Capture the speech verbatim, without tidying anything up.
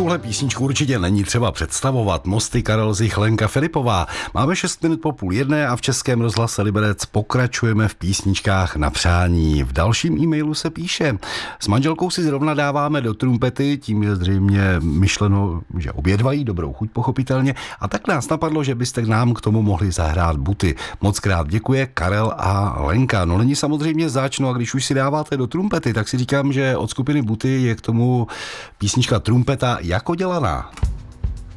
Tuhle písničku určitě není třeba představovat. Mosty, Karel Zich, Lenka Filipová. Máme šest minut po půl jedné a v Českém rozhlase Liberec pokračujeme v písničkách na přání. V dalším e-mailu se píše: s manželkou si zrovna dáváme do trumpety, tím je zřejmě myšleno, že obědvají, dobrou chuť pochopitelně, a tak nás napadlo, že byste nám k tomu mohli zahrát Buty. Moc krát děkuje Karel a Lenka. No není samozřejmě záčno, a když už si dáváte do trumpety, tak si říkám, že od skupiny Buty je k tomu písnička Trumpeta jako dělaná.